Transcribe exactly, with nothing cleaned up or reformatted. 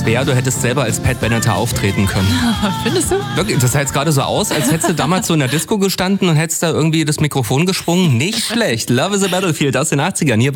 Svea, du hättest selber als Pat Benatar auftreten können. Findest du? Wirklich, das sah jetzt gerade so aus, als hättest du damals so in der Disco gestanden und hättest da irgendwie das Mikrofon geschwungen. Nicht schlecht. Love is a Battlefield aus den achtzigern hier